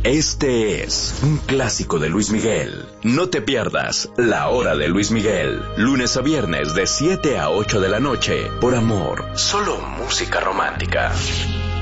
Este es un clásico de Luis Miguel. No te pierdas La Hora de Luis Miguel, lunes a viernes de 7 a 8 de la noche, por Amor, solo música romántica.